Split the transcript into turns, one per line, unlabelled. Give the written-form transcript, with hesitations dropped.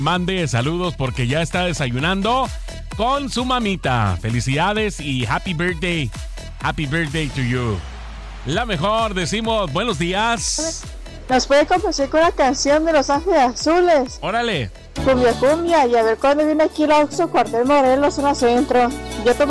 Mande saludos porque ya está desayunando con su mamita. Felicidades y happy birthday. Happy birthday to you. La mejor, decimos buenos días.
¿Nos puede complacer con la canción de Los Ángeles Azules?
Órale.
Cumbia, cumbia, y a ver cuándo viene aquí el Oxxo Cuartel Morelos, zona centro. Yo tomo